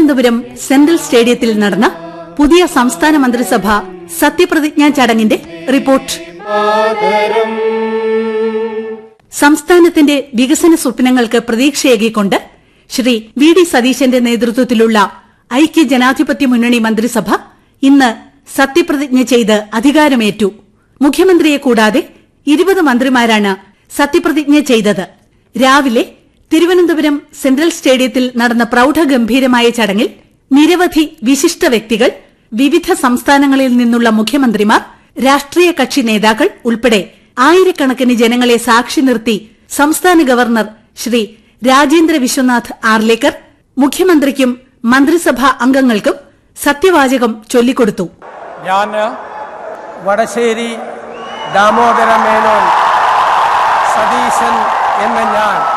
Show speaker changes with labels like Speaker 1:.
Speaker 1: Thiruvananthapuram central സ്റ്റേഡിയത്തിൽ നടന്ന പുതിയ സംസ്ഥാന മന്ത്രിസഭ സത്യപ്രതിജ്ഞാ ചടങ്ങിന്റെ റിപ്പോർട്ട്. സംസ്ഥാനത്തിന്റെ വികസന സ്വപ്നങ്ങൾക്ക് പ്രതീക്ഷയേകിക്കൊണ്ട് ശ്രീ വി ഡി സതീശന്റെ നേതൃത്വത്തിലുള്ള ഐക്യജനാധിപത്യ മുന്നണി മന്ത്രിസഭ ഇന്ന് സത്യപ്രതിജ്ഞ ചെയ്ത് അധികാരമേറ്റു. മുഖ്യമന്ത്രിയെ കൂടാതെ 20 മന്ത്രിമാരാണ് സത്യപ്രതിജ്ഞ ചെയ്തത്. രാവിലെ തിരുവനന്തപുരം സെൻട്രൽ സ്റ്റേഡിയത്തിൽ നടന്ന പ്രൌഢഗംഭീരമായ ചടങ്ങിൽ നിരവധി വിശിഷ്ട വ്യക്തികൾ, വിവിധ സംസ്ഥാനങ്ങളിൽ നിന്നുള്ള മുഖ്യമന്ത്രിമാർ, രാഷ്ട്രീയ കക്ഷി നേതാക്കൾ ഉൾപ്പെടെ ആയിരക്കണക്കിന് ജനങ്ങളെ സാക്ഷി നിർത്തി സംസ്ഥാന ഗവർണർ ശ്രീ രാജേന്ദ്ര വിശ്വനാഥ് ആർലേക്കർ മുഖ്യമന്ത്രിക്കും മന്ത്രിസഭാ അംഗങ്ങൾക്കും സത്യവാചകം ചൊല്ലിക്കൊടുത്തു.
Speaker 2: ഞാൻ വടശ്ശേരി ദാമോദര മേനോൻ സതീശൻ എന്ന ഞാൻ